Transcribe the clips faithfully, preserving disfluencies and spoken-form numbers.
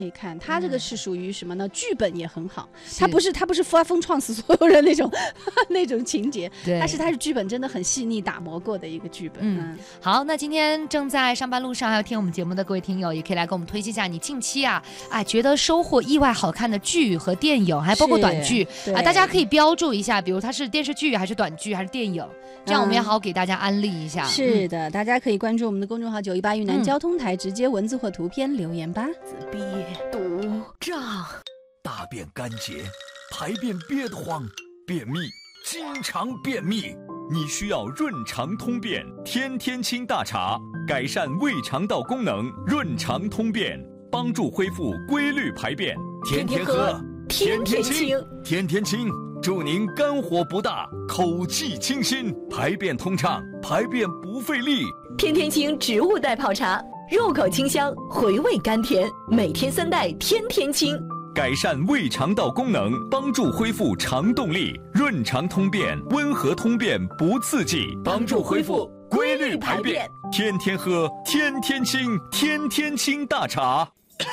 可以看，他这个是属于什么呢？剧本也很好，他不是他不是发疯撞死所有人那种那种情节，但是他是剧本真的很细腻打磨过的一个剧本。嗯， 嗯好，那今天正在上班路上还有听我们节目的各位听友，也可以来给我们推荐一下你近期啊，哎觉得收获意外好看的剧和电影，还包括短剧啊，大家可以标注一下，比如它是电视剧还是短剧还是电影，这样我们也好给大家安利一下。嗯、 是的，大家可以关注我们的公众号九一八云南交通台，嗯、直接文字或图片留言吧。 憋毒胀，大便干结，排便憋得慌，便秘，经常便秘，你需要润肠通便天天清大茶，改善胃肠道功能，润肠通便，帮助恢复规律排便，天天喝，天天清，天天清，祝您肝火不大，口气清新，排便通畅，排便不费力。 天天清植物代泡茶，入口清香，回味甘甜，每天三袋，天天清， 改善胃肠道功能，帮助恢复肠动力，润肠通便，温和通便不刺激，帮助恢复规律排便，天天喝，天天清，天天清大茶。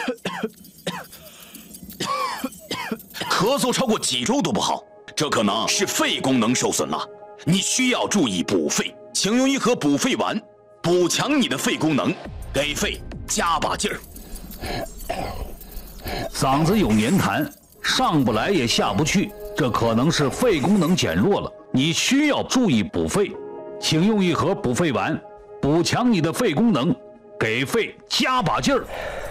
咳嗽超过几周都不好，这可能是肺功能受损了，你需要注意补肺，请用一盒补肺丸，补强你的肺功能，给肺加把劲儿。 嗓子有黏痰，上不来也下不去，这可能是肺功能减弱了，你需要注意补肺，请用一盒补肺丸，补强你的肺功能，给肺加把劲儿。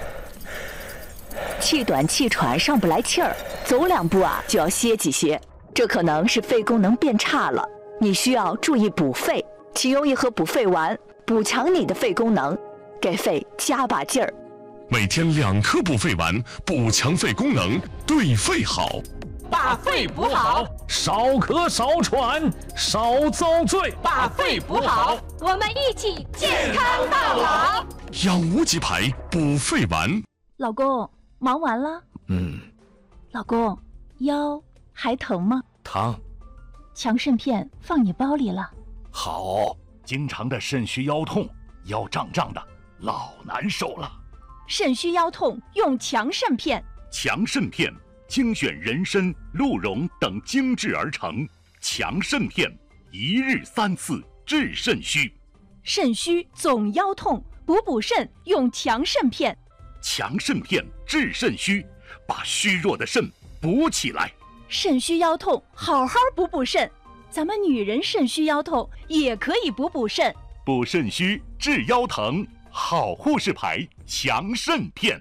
气短气喘上不来气儿，走两步啊就要歇几歇，这可能是肺功能变差了，你需要注意补肺，请用一盒补肺丸，补强你的肺功能，给肺加把劲儿。 每天两颗补肺丸，补强肺功能，对肺好。 把肺补好， 少咳少喘，少遭罪。 把肺补好，我们一起健康到老。 养无极牌补肺丸。 老公，忙完了？ 嗯。 老公，腰还疼吗？ 疼。 强肾片放你包里了。 好，经常的肾虚腰痛，腰胀胀的，老难受了。 肾虚腰痛用强肾片。 强肾片精选人参、鹿茸等精制而成，强肾片一日三次治肾虚。 肾虚总腰痛，补补肾用强肾片。 强肾片治肾虚，把虚弱的肾补起来。 肾虚腰痛，好好补补肾。咱们女人肾虚腰痛也可以补补肾。 补肾虚治腰疼，好护士牌强肾片。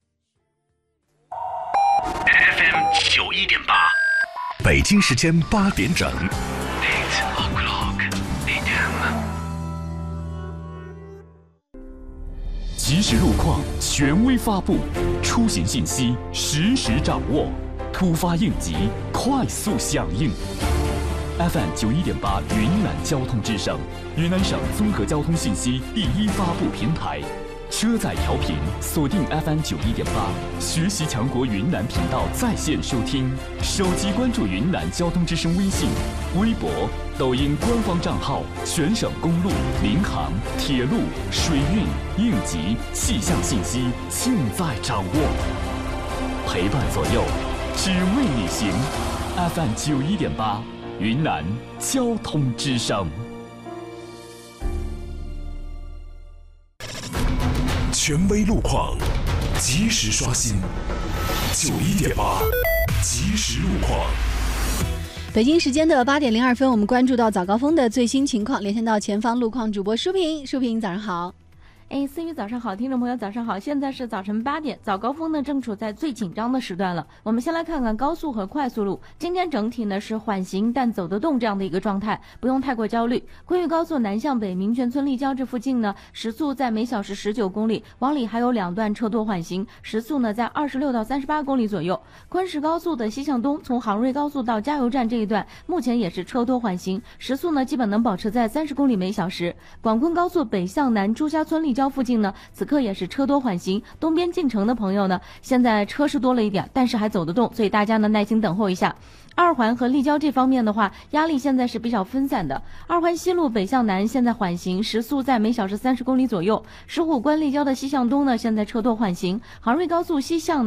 F M 九一点八， 北京时间八点整。 Eight o'clock A M。 即时路况权威发布，出行信息实时掌握，突发应急快速响应。F M 九一点八云南交通之声，云南省综合交通信息第一发布平台。车载调频锁定 F M 九一点八，学习强国云南频道在线收听，手机关注云南交通之声微信、微博、抖音官方账号，全省公路、民航、铁路、水运、应急、气象信息尽在掌握，陪伴左右，只为你行。F M 九一点八，云南交通之声。 权威路况，及时刷新。九一点八，及时路况。 北京时间的八点零二分，我们关注到早高峰的最新情况，连线到前方路况主播舒平。舒平，早上好。 哎，思雨早上好，听众朋友早上好，现在是早晨八点，早高峰呢正处在最紧张的时段了。我们先来看看高速和快速路，今天整体呢是缓行但走得动这样的一个状态，不用太过焦虑。昆玉高速南向北民权村立交这附近呢，时速在每小时十九公里，往里还有两段车多缓行，时速呢在二十六到三十八公里左右。昆石高速的西向东，从杭瑞高速到加油站这一段，目前也是车多缓行，时速呢基本能保持在三十公里每小时。广昆高速北向南朱家村立交交附近呢，此刻也是车多缓行。东边进城的朋友呢，现在车是多了一点，但是还走得动，所以大家呢耐心等候一下。二环和立交这方面的话，压力现在是比较分散的。二环西路北向南现在缓行，时速在每小时三十公里左右。石虎关立交的西向东呢，现在车多缓行。杭瑞高速西向